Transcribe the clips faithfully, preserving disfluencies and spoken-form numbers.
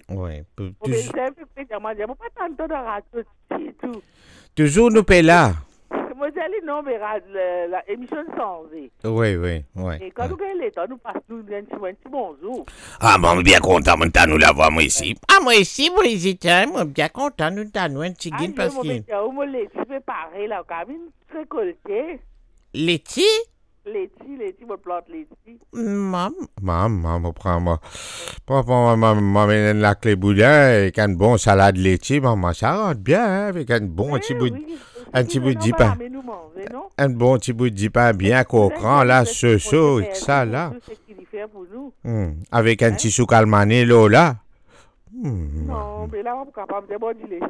Oui. Pou- Bon, mais touj- c'est un peu spécialement, je ne peux pas t'entendre dans la radio et tout. Toujours nous paie là. Moi, j'ai dit non, mais la, la, la émission sans V. Oui, oui, oui. Et quand oui. nous gagnons les temps, nous passons nous un petit, un petit bonjour. Ah, bon, bien content, maintenant, nous l'avoir, moi, ici. Ah, moi ici, Brigitte, hein, moi bien content, nous t'avons un petit Ah, guin je parce me que... mets où me les préparé là, quand même, récolté. Laitier? Laitier, laitier, me plante laitier. Maman, maman, prends-moi. Prends-moi, maman, maman, la clé boudin avec un bon salade laitier, maman, ça rentre bien, hein, avec un bon petit bout de... un petit bout de pain. nous manger, non? Un bon petit bout de pain bien croquant, là, ce chaud, avec ça, là. C'est ce qu'il fait pour nous. Hum, Avec un petit sucre almané, là, là. Hum, Non, mais là, on est capable de boire du lait.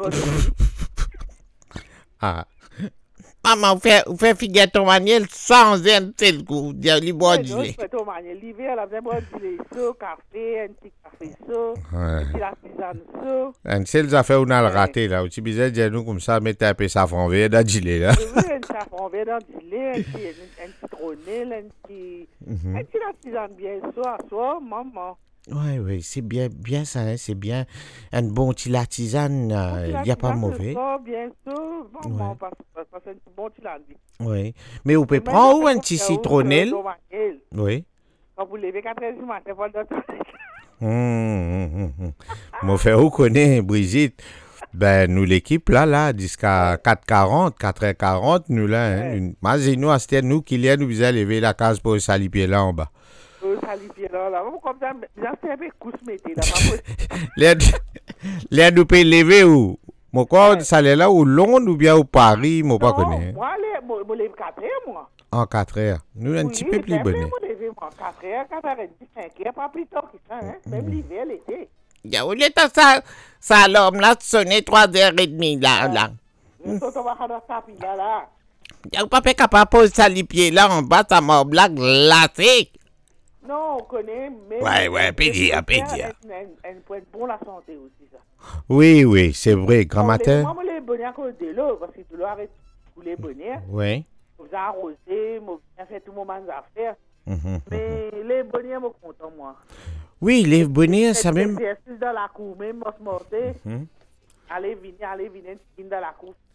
Ah. Maman, vous faites, vous faites figuer ton maniel sans un tel goût. Il boit du lait. L'hiver, là, on boit du lait chaud, café, un petit café chaud, Ouais. un petit la tisane chaud. Un seul affaire où on a le raté, là. Tu disais, dire nous comme ça, mettez un peu safran vert dans du lait, là. Oui, un safran vert dans du lait, un petit, un, un petit tronel, un petit, Mhm. un petit la tisane bien chaud à soi, maman. Oui, oui, c'est bien, bien ça, hein, c'est bien. Un bon petit la tisane, il n'y a pas mauvais. Chaud, bien chaud, maman, Ouais. parce parce que c'est un bon petit la vie. Oui. Mais vous pouvez prendre ou un petit citronnelle. Oui. Quand vous levez quatre heures du matin, vous le Hum, hum, hum, hum. Mon frère, vous connaissez, Brigitte. Ben, nous, l'équipe, là, là, jusqu'à quatre heures quarante, quatre heures quarante, nous, là, hein. Ouais. Une- Imagine-nous, à c'était nous qui, là, nous faisons lever la case pour salipier là, en bas. Euh, salipier là, là, comme ça, ça c'est un peu couche mété, là, pas possible. Là, là, nous pouvons lever où? Mon corps, Ouais. ça allait là, ou Londres, ou bien au Paris, moi, pas Non, connaître. moi, les- moi, moi, lève quatre heures, moi. En quatre heures. Nous, un petit peu plus bonne. bonnet. Moi, lever, moi, quatre heures, quatre heures trente, cinq heures, pas plus tard que ça, hein. Même l'hiver, l'été. Ya, où est ça, ça, l'homme, là, sonné trois heures trente, là, là. Nous sommes en train de taper là, là. Ya, ou pas fait capable de poser salipier là, en bas, ça m'a blague glacée. Non, on connaît, mais... Ouais, ouais, pédia, c'est pédia. Un, un, un point bon la santé aussi, ça. Oui, oui, c'est vrai, grand matin. Moi, les bonnets à cause de l'eau, parce que de l'eau arrête tous les bonnets. Oui. Vous avez arrosé, vous avez fait tout le moment d'affaires. Mhm. Mais les bonnets, me content, moi. Oui, les bonnets, ça même. Exercice dans la cour, même, moi, morté. Mhm. Allez, venir, allez, venir, dans la cour.